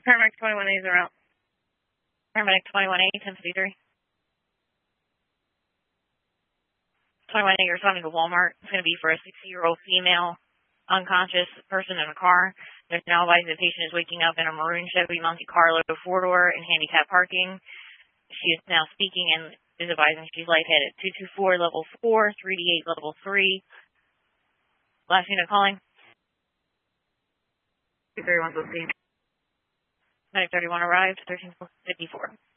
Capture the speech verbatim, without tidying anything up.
Paramedic twenty-one A's are out. Paramedic twenty-one A, ten fifty-three. twenty-one A, you're responding to Walmart. It's going to be for a sixty-year-old female, unconscious person in a car. There's now advised the patient is waking up in a maroon Chevy Monte Carlo four-door in handicap parking. She is now speaking and is advising she's lightheaded. two two four level four, three D eight level three. Last unit calling. two thirty-one fifteen. nine thirty-one arrived, thirteen fifty-four.